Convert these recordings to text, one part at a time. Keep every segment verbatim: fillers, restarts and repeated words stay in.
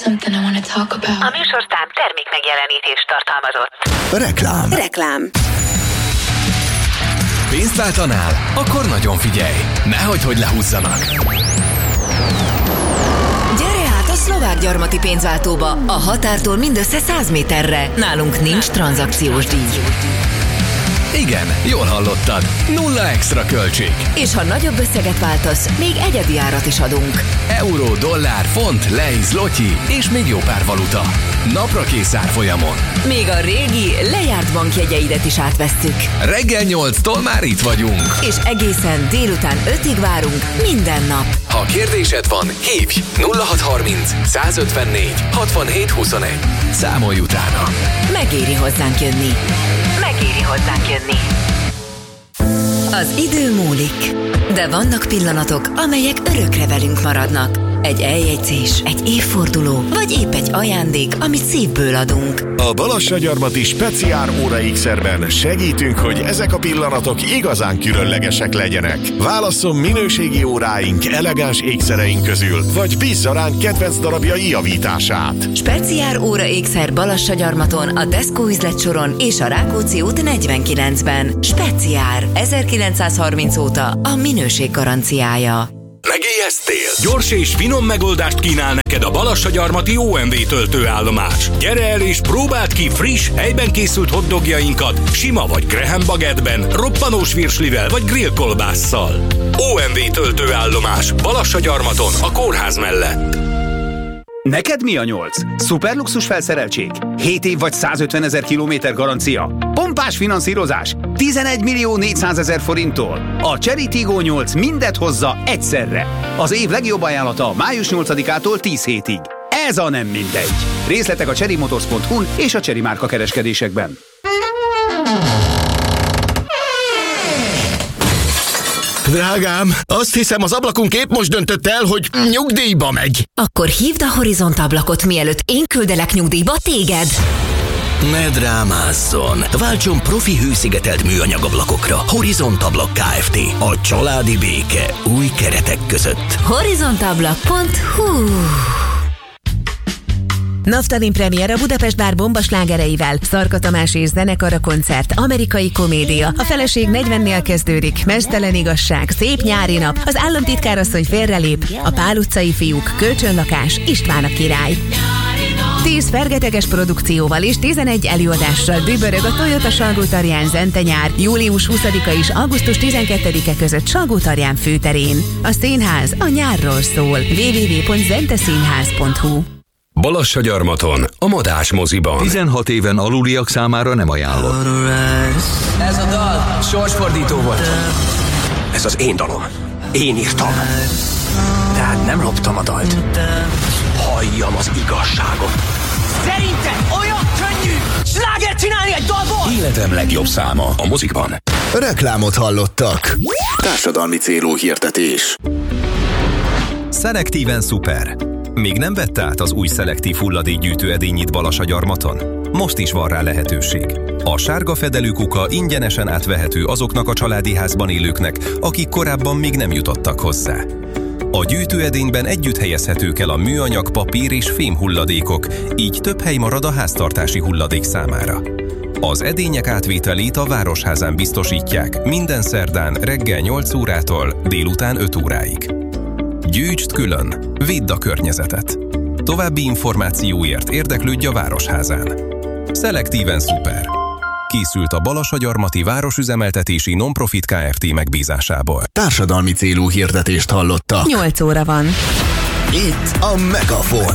something I want to talk about. A műsorszám termék megjelenítést tartalmazott. Reklám. Reklám. Pénzt váltanál? Akkor nagyon figyelj! Nehogy, hogy lehúzzanak! Gyere át a Szlovák Gyarmati pénzváltóba, a határtól mindössze száz méterre. Nálunk nincs tranzakciós díj. Igen, jól hallottad. Nulla extra költség. És ha nagyobb összeget váltasz, még egyedi árat is adunk. Euró, dollár, font, lei, zloty és még jó pár valuta. Napra kész árfolyamon. Még a régi, lejárt bankjegyeidet is átvesszük. Reggel nyolctól már itt vagyunk. És egészen délután ötig várunk minden nap. Ha kérdésed van, hívj nulla hat harminc, százötvennégy, hatvanhét huszonegy. Számolj utána. Megéri hozzánk jönni. Megéri hozzánk jönni. Az idő múlik, de vannak pillanatok, amelyek örökre velünk maradnak. Egy eljegyzés, egy évforduló, vagy épp egy ajándék, amit szívből adunk. A Balassagyarmati Speciál Óra ékszerben segítünk, hogy ezek a pillanatok igazán különlegesek legyenek. Válasszon minőségi óráink, elegáns ékszereink közül, vagy bízza ránk kedvenc darabjai javítását. Speciál Óra ékszer Balassagyarmaton, a Tesco üzletsoron és a Rákóczi út negyvenkilencben. Speciál. ezerkilencszázharminc óta a minőség garanciája. Megijesztél? Gyors és finom megoldást kínál neked a Balassagyarmati o em vé töltőállomás. Gyere el és próbáld ki friss, helyben készült hotdogjainkat, sima vagy graham bagettben, roppanós virslivel vagy grillkolbásszal. o em vé töltőállomás Balassagyarmaton, a kórház mellett. Neked mi a nyolc? Szuperluxus felszereltség? hét év vagy százötvenezer kilométer garancia? Pompás finanszírozás? tizenegy millió négyszázezer forinttól? A Chery Tiggo nyolc mindet hozza egyszerre. Az év legjobb ajánlata május nyolcadikától tíz hétig. Ez a nem mindegy. Részletek a chery motors pont hu és a Chery márka kereskedésekben. Drágám, azt hiszem az ablakunk épp most döntött el, hogy nyugdíjba megy. Akkor hívd a Horizont ablakot, mielőtt én küldelek nyugdíjba téged. Ne drámázzon! Váltson profi hőszigetelt műanyag ablakokra. Horizont Ablak Kft. A családi béke új keretek között. horizontablak pont hu. Naftalin premier a Budapest Bár bombaslágereivel. Szarka Tamás és zenekara koncert, amerikai komédia. A feleség negyvennél kezdődik, meztelen igazság, szép nyári nap, az államtitkárasszony félrelép, a Pál utcai fiúk, kölcsönlakás, István a király. tíz fergeteges produkcióval és tizenegy előadással dübörög a Toyota Salgótarján Zente-nyár július huszadika és augusztus tizenkettedike között Salgótarján főterén. A színház a nyárról szól. double-u double-u double-u pont zenteszínház pont hu. Balassagyarmaton, a Madás moziban. tizenhat éven aluliak számára nem ajánlott. Ez a dal sorsfordító volt. Ez az én dalom. Én írtam. Tehát nem loptam a dalt. Halljam az igazságot. Szerintem olyan könnyű slágert csinálni egy dalból! Életem legjobb száma a mozikban. Reklámot hallottak. Társadalmi célú hirdetés. Szelektíven szuper. Még nem vett át az új szelektív hulladékgyűjtő edényit Balassagyarmaton? Most is van rá lehetőség. A sárga fedelű kuka ingyenesen átvehető azoknak a családi házban élőknek, akik korábban még nem jutottak hozzá. A gyűjtőedényben együtt helyezhetők el a műanyag, papír és fém hulladékok, így több hely marad a háztartási hulladék számára. Az edények átvételét a Városházán biztosítják minden szerdán reggel nyolc órától délután öt óráig. Gyűjtsd külön, védd a környezetet. További információért érdeklődj a Városházán. Szelektíven szuper. Készült a Balassagyarmati Városüzemeltetési Non-Profit Kft. Megbízásából. Társadalmi célú hirdetést hallottak. nyolc óra van. Itt a Megafon.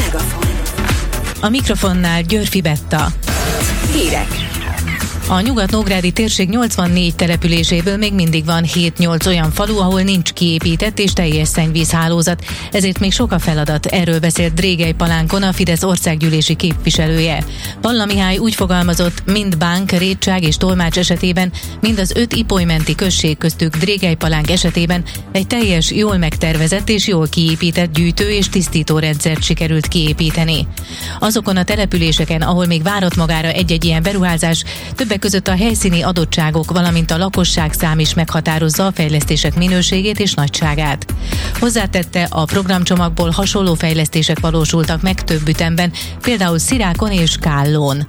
A mikrofonnál Györfi Betta. Hírek. A nyugat-nógrádi térség nyolcvannégy településéből még mindig van hét-nyolc olyan falu, ahol nincs kiépített és teljes szennyvízhálózat, ezért még sok a feladat. Erről beszélt Drégely Palánkon a Fidesz országgyűlési képviselője. Palla Mihály úgy fogalmazott, mind Bánk, Rétság és Tolmács esetében, mind az öt ipolymenti község köztük Drégely Palánk esetében egy teljes, jól megtervezett és jól kiépített gyűjtő és tisztító rendszert sikerült kiépíteni. Azokon a településeken, ahol még várat magára egy-egy ilyen beruházás, többek Többek között a helyszíni adottságok, valamint a lakosságszám is meghatározza a fejlesztések minőségét és nagyságát. Hozzátette, a programcsomagból hasonló fejlesztések valósultak meg több ütemben, például Szirákon és Kállón.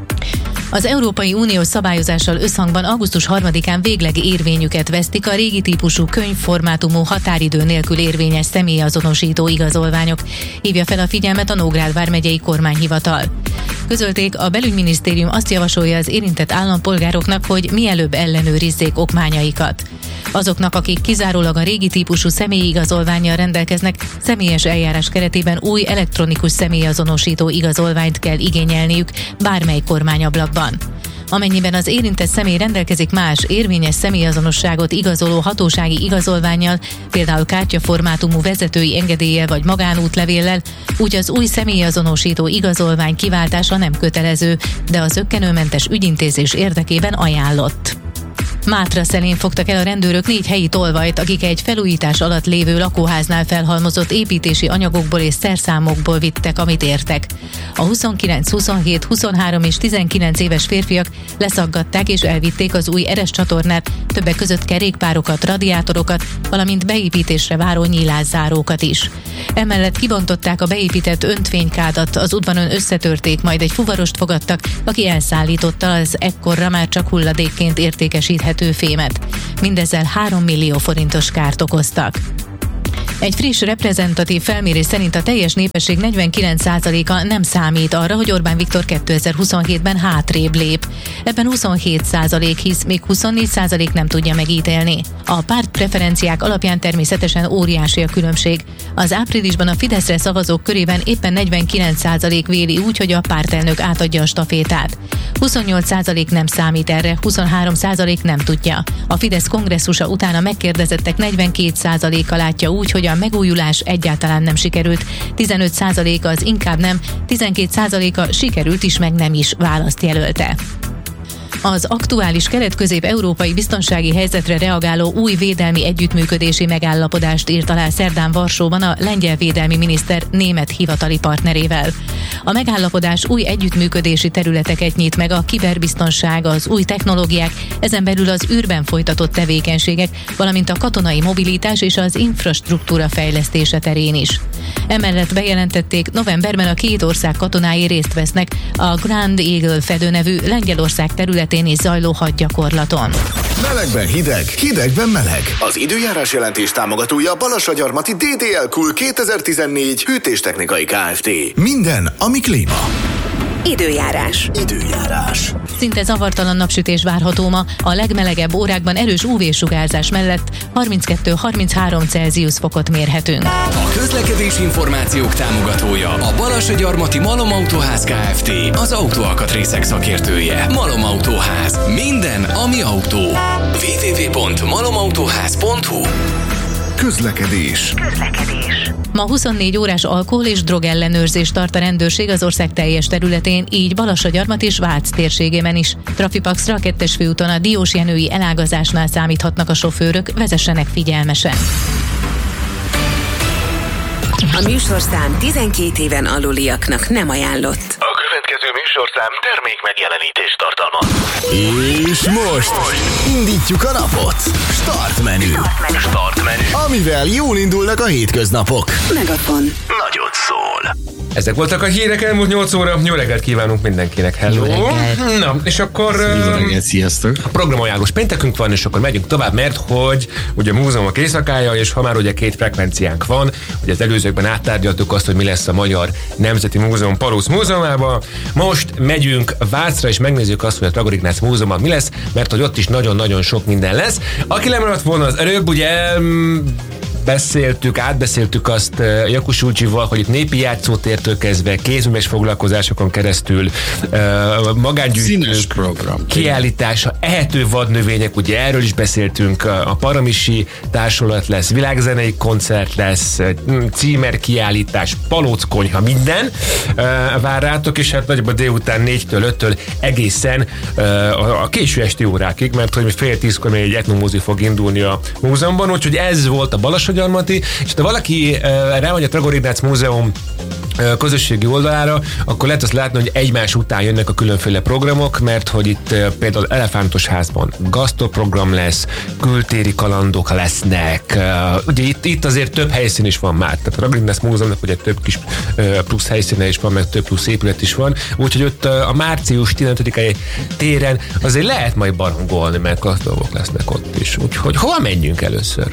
Az Európai Uniós szabályozással összhangban augusztus harmadikán végleg érvényüket vesztik a régi típusú könyvformátumú határidő nélkül érvényes személyazonosító igazolványok, hívja fel a figyelmet a Nógrád vármegyei kormányhivatal. Közölték, a belügyminisztérium azt javasolja az érintett állampolgároknak, hogy mielőbb ellenőrizzék okmányaikat. Azoknak, akik kizárólag a régi típusú személyi igazolvánnyal rendelkeznek, személyes eljárás keretében új elektronikus személyazonosító igazolványt kell igényelniük bármely kormányablakban. Amennyiben az érintett személy rendelkezik más érvényes személyazonosságot igazoló hatósági igazolvánnyal, például kártyaformátumú vezetői engedéllyel vagy magánútlevéllel, úgy az új személyazonosító igazolvány kiváltása nem kötelező, de az zökkenőmentes ügyintézés érdekében ajánlott. Mátraszelén fogtak el a rendőrök négy helyi tolvajt, akik egy felújítás alatt lévő lakóháznál felhalmozott építési anyagokból és szerszámokból vittek, amit értek. A huszonkilenc, huszonhét, huszonhárom és tizenkilenc éves férfiak leszaggatták és elvitték az új eres csatornát, többek között kerékpárokat, radiátorokat, valamint beépítésre váró nyílászárókat is. Emellett kibontották a beépített öntvénykádat, az udvaron összetörték, majd egy fuvarost fogadtak, aki elszállította az ekkorra már csak hulladékként értékesíthető fémet. Mindezzel három millió forintos kárt okoztak. Egy friss reprezentatív felmérés szerint a teljes népesség negyvenkilenc százaléka nem számít arra, hogy Orbán Viktor kétezer-huszonhétben hátrébb lép. Ebben huszonhét százalék hisz, még huszonnégy százalék nem tudja megítélni. A párt preferenciák alapján természetesen óriási a különbség. Az áprilisban a Fideszre szavazók körében éppen negyvenkilenc százalék véli úgy, hogy a pártelnök átadja a stafétát. huszonnyolc százalék nem számít erre, huszonhárom százalék nem tudja. A Fidesz kongresszusa után a megkérdezettek negyvenkét százaléka látja úgy, hogy a megújulás egyáltalán nem sikerült, tizenöt százaléka az inkább nem, tizenkét százaléka sikerült is, meg nem is választ jelölte. Az aktuális kelet-közép-európai biztonsági helyzetre reagáló új védelmi együttműködési megállapodást írt alá szerdán Varsóban a lengyel védelmi miniszter német hivatali partnerével. A megállapodás új együttműködési területeket nyit meg a kiberbiztonság, az új technológiák, ezen belül az űrben folytatott tevékenységek, valamint a katonai mobilitás és az infrastruktúra fejlesztése terén is. Emellett bejelentették, novemberben a két ország katonái részt vesznek a Grand Eagle fedő nevű Lengyelország területén is zajló hadgyakorlaton. Melegben hideg, hidegben meleg. Az időjárás jelentés támogatója Balassagyarmati dé dé el Cool kétezer-tizennégy hűtéstechnikai Kft. Minden, ami klíma. Időjárás. Időjárás. Szinte zavartalan napsütés várható ma, a legmelegebb órákban erős ú vé-sugárzás mellett harminckettő-harminchárom Celsius fokot mérhetünk. A közlekedés információk támogatója a Balassagyarmati Malom Autóház Kft. Az autóalkatrészek szakértője. Malom Autóház. Minden, ami autó. double-u double-u double-u pont malomautóház pont hu. Közlekedés. Közlekedés. Ma huszonnégy órás alkohol- és drogellenőrzést tart a rendőrség az ország teljes területén, így Balassagyarmat és Vác térségében is. Trafipaxra a kettes főúton a Diósjenői elágazásnál számíthatnak a sofőrök, vezessenek figyelmesen. A műsorszám tizenkét éven aluliaknak nem ajánlott. A következő műsorszám termék megjelenítést tartalmaz. És most indítjuk a napot. Start menü. Start menü. Amivel jól indulnak a hétköznapok. Megafon. Nagyot szól. Ezek voltak a hírek, elmúlt nyolc óra. Jó reggelt kívánunk mindenkinek. Hello. Na, és akkor Jó reggelt, sziasztok. programajánlós péntekünk van, és akkor megyünk tovább, mert hogy ugye a múzeumok éjszakája, és ha már ugye két frekvenciánk van, ugye az előzőkben áttárgyaltuk azt, hogy mi lesz a Magyar Nemzeti Múzeum Palusz Múzeumában. Most megyünk Vácra, és megnézzük azt, hogy a Tragor Ignác Múzeumban mi lesz, mert hogy ott is nagyon-nagyon sok minden lesz. Aki lemaradt volna az előbb, ugye beszéltük, átbeszéltük azt uh, Jakus Ulcsival, hogy itt népi játszótértől kezdve kézműves foglalkozásokon keresztül uh, magángyűjtők kiállítása, ehető vadnövények, ugye erről is beszéltünk, a Paramisi Társulat lesz, világzenei koncert lesz, címer kiállítás, palóckonyha, minden uh, vár rátok, és hát nagyobb a délután négytől öttől egészen uh, a, a késő esti órákig, mert hogy fél tízkor még egy etnomozi fog indulni a múzeumban, úgyhogy ez volt a Balassagyarmati Balassagyarmati, és ha valaki rámegy a Tragor Ignác Múzeum közösségi oldalára, akkor lehet azt látni, hogy egymás után jönnek a különféle programok, mert hogy itt például Elefántos Házban gasztroprogram lesz, kültéri kalandok lesznek. Ugye itt, itt azért több helyszín is van már. Tehát a Tragor Ignác Múzeumnak ugye több kis plusz helyszíne is van, meg több plusz épület is van. Úgyhogy ott a március tizenötödikei téren azért lehet majd barangolni, mert gazdaságok lesznek ott is. Úgyhogy hova menjünk először?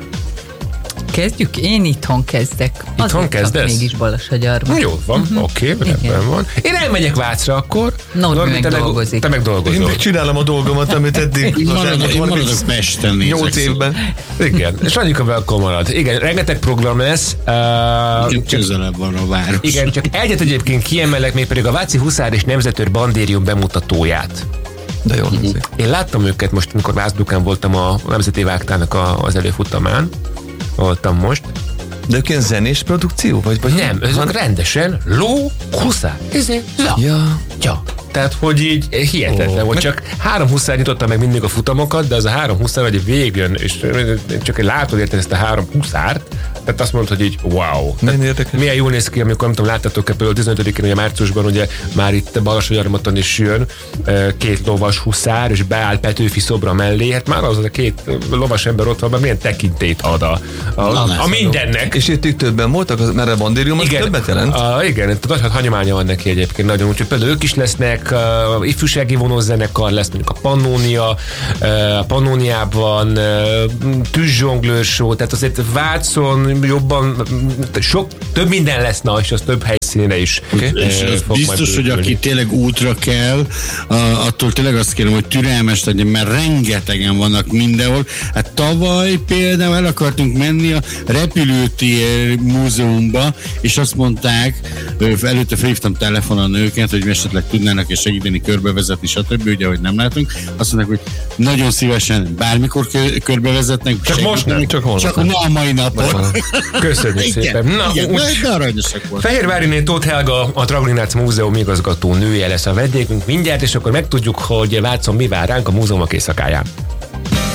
Kezdjük? Én itthon kezdek. Itthon kezdesz? Mégis Balassagyarmat. Jó van, uh-huh. oké, okay, rendben van. Én elmegyek Vácra akkor. Norbi meg te dolgozik. Te meg dolgozol. Én meg csinálom a dolgomat, amit eddig. Én maradok, én maradok Pesten. nyolc évben. Igen, és Anyuka akkor marad. Igen, rengeteg program lesz. Uh, csak közelebb van a város. Igen, csak egyet egyébként kiemelek, még pedig a Váci Huszár és Nemzetőr Bandérium bemutatóját. De jól uh-huh. Én láttam őket most, amikor Vászdukán voltam a Nemzeti Vágtának a, az előfutamán. Voltam most. De ők ilyen zenés produkció? Vagy, vagy nem, ezek han... rendesen ló, huszár. Ezért, ja. ja. Tehát, hogy így hihetetlen, oh. hogy csak három huszár nyitotta meg mindig a futamokat, de az a három huszár, hogy végjön, és csak egy látod érted ezt a három huszárt, tehát azt mondod, hogy így wow. Milyen jól néz ki, amikor nem tudom, láttatok-e például tizenötödikén, ugye márciusban ugye már itt Balassagyarmaton is jön két lovas huszár, és beáll Petőfi szobra mellé, hát már az a két lovas ember ott van, milyen tekintélyt ad a, a, a, a mindennek. És itt többen voltak, mert a bandérium az többet jelent? A, igen, nagy hagyománya van neki egyébként nagyon, úgyhogy például ők is lesznek, Uh, ifjúsági vonózenekar lesz, mondjuk a Pannónia, uh, a Pannóniában uh, tűzzsonglőr show, tehát azért Vácon jobban sok, több minden lesz, na, és az több helyszínre is. Okay. Uh, és az biztos, hogy aki tényleg útra kell, uh, attól tényleg azt kérem, hogy türelmes legyen, mert rengetegen vannak mindenhol. Hát tavaly például el akartunk menni a repülőtér múzeumba, és azt mondták, előtte felhívtam telefonon őket, hogy esetleg tudnának és segíteni, körbevezetni, stb. Ugye, hogy nem látunk. Azt mondják, hogy nagyon szívesen bármikor körbevezetnek. Csak most nem, csak holnap. Csak na, a mai napon. Köszönjük igen, szépen. Na, igen, úgy, de aranyosak volt. Fehérváriné Tóth Helga, a Tragor Ignác Múzeum igazgató nője lesz a vendégünk mindjárt, és akkor megtudjuk, hogy Vácon mi vár ránk a múzeumok éjszakáján.